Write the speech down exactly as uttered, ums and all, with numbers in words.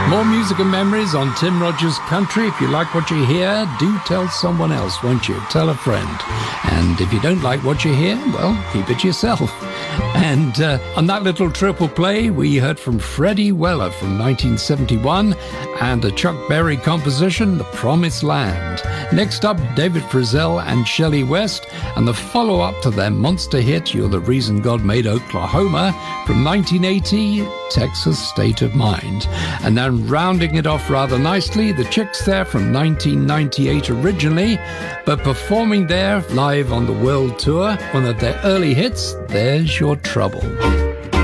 More music and memories on Tim Rogers Country. If you like what you hear, do tell someone else, won't you? Tell a friend. And if you don't like what you hear, well, keep it yourself. And uh, on that little triple play, we heard from Freddie Weller from nineteen seventy-one and a Chuck Berry composition, The Promised Land. Next up, David Frizzell and Shelley West, and the follow-up to their monster hit, You're the Reason God Made Oklahoma, from nineteen eighty, Texas State of Mind. And then rounding it off rather nicely, the Chicks there from nineteen ninety-eight originally, but performing there live on the world tour, one of their early hits, There's Your Trouble.